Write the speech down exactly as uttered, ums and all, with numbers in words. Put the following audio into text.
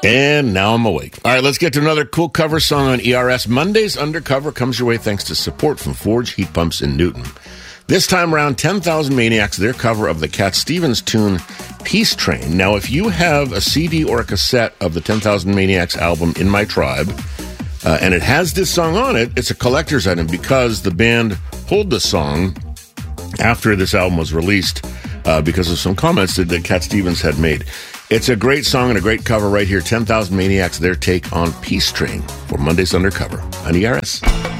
And now I'm awake. All right, let's get to another cool cover song on E R S. Monday's Undercover comes your way thanks to support from Forge Heat Pumps in Newton. This time around, ten thousand Maniacs, their cover of the Cat Stevens tune, Peace Train. Now, if you have a C D or a cassette of the ten thousand Maniacs album, In My Tribe, uh, and it has this song on it, it's a collector's item because the band pulled the song after this album was released uh, because of some comments that, that Cat Stevens had made. It's a great song and a great cover right here. ten thousand Maniacs, their take on Peace Train for Monday's Undercover on E R S.